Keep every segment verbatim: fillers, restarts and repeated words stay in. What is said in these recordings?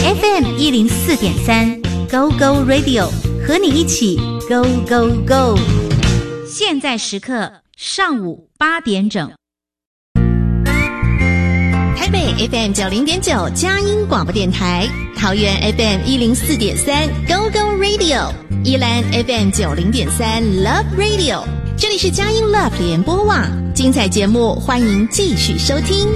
F M 一零四点三 Go Go Radio 和你一起 Go Go Go。现在时刻上午八点整。 台北 F M 九零点九佳音广播电台，桃园 F M 一零四点三 Go Go Radio， 宜兰 F M 九零点三 Love Radio。这里是佳音 Love 联播网，精彩节目欢迎继续收听。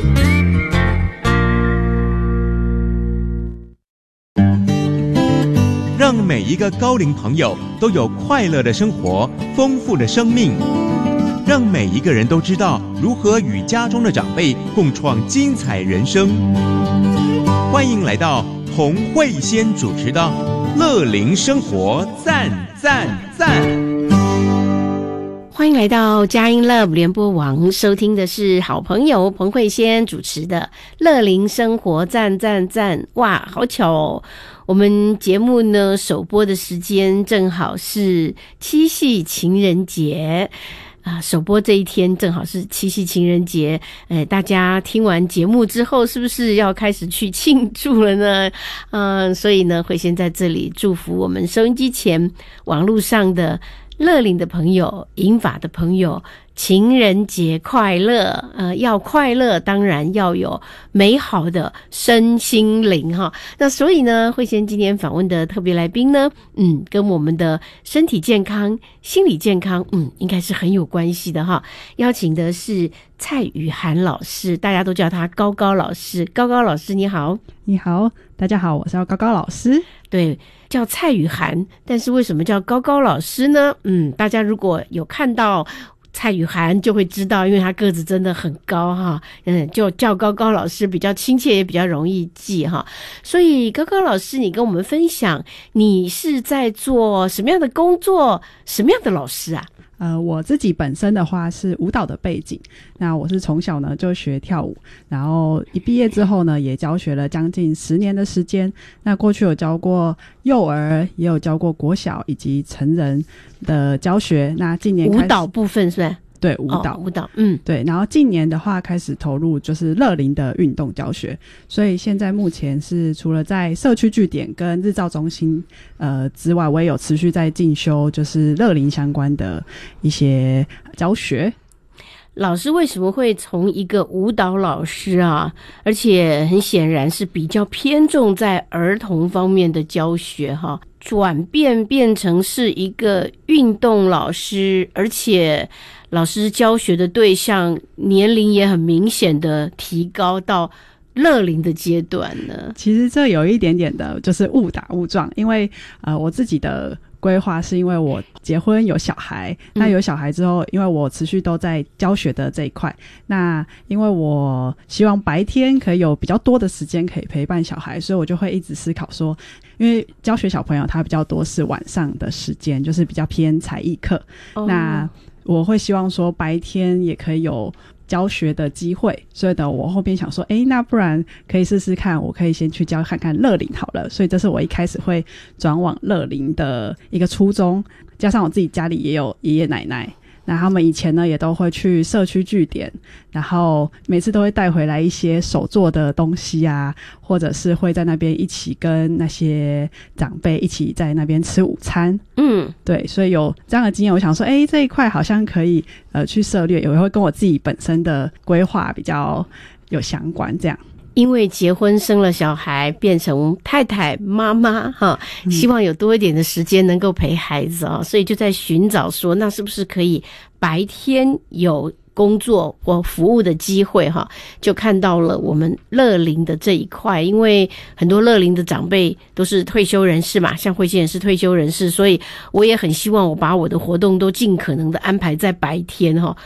让每一个高龄朋友都有快乐的生活，丰富的生命。让每一个人都知道如何与家中的长辈共创精彩人生。欢迎来到洪慧仙主持的乐龄生活赞赞赞。 欢迎来到佳音 Love 联播网，收听的是好朋友彭慧仙主持的乐龄生活赞赞赞。哇，好巧哦！我们节目呢首播的时间正好是七夕情人节啊，首播这一天正好是七夕情人节，哎，大家听完节目之后是不是要开始去庆祝了呢？嗯，所以呢，慧仙在这里祝福我们收音机前、网络上的乐龄的朋友、银发的朋友，情人节快乐！呃，要快乐，当然要有美好的身心灵哈。那所以呢，慧仙今天访问的特别来宾呢，嗯，跟我们的身体健康、心理健康，嗯，应该是很有关系的哈。邀请的是蔡宇涵老师，大家都叫他高高老师。高高老师，你好。 你好，大家好，我是高高老师。 对，叫蔡宇涵，但是为什么叫高高老师呢？嗯，大家如果有看到蔡宇涵就会知道，因为他个子真的很高哈，嗯，就叫高高老师比较亲切，也比较容易记哈。所以高高老师，你跟我们分享，你是在做什么样的工作，什么样的老师啊？ 呃，我自己本身的话是舞蹈的背景，那我是从小呢就学跳舞，然后一毕业之后呢也教学了将近十年的时间。那过去有教过幼儿，也有教过国小以及成人的教学。那近年开始舞蹈部分是不是？ 对，舞蹈、哦、 舞蹈，嗯， 对。然后近年的话开始投入就是乐龄的运动教学，所以现在目前是除了在社区据点跟日照中心呃之外，我也有持续在进修就是乐龄相关的一些教学。 老师为什么会从一个舞蹈老师啊，而且很显然是比较偏重在儿童方面的教学哈，转变变成是一个运动老师，而且老师教学的对象年龄也很明显的提高到乐龄的阶段呢？ 其实这有一点点的就是误打误撞，因为呃我自己的规划是因为我结婚有小孩，那有小孩之后，因为我持续都在教学的这一块，那因为我希望白天可以有比较多的时间可以陪伴小孩，所以我就会一直思考说，因为教学小朋友他比较多是晚上的时间，就是比较偏才艺课，哦，那我会希望说白天也可以有教学的机会，所以呢我后边想说诶那不然可以试试看，我可以先去教看看乐龄好了，所以这是我一开始会转往乐龄的一个初衷，加上我自己家里也有爷爷奶奶，那他们以前呢也都会去社区据点，然后每次都会带回来一些手做的东西啊，或者是会在那边一起跟那些长辈一起在那边吃午餐。嗯，对，所以有这样的经验，我想说诶这一块好像可以呃去涉猎，也会跟我自己本身的规划比较有相关这样。 因为结婚生了小孩变成太太妈妈哈，希望有多一点的时间能够陪孩子啊，所以就在寻找说那是不是可以白天有工作或服务的机会哈，就看到了我们乐龄的这一块，因为很多乐龄的长辈都是退休人士嘛，像慧仙也是退休人士，所以我也很希望我把我的活动都尽可能的安排在白天哈，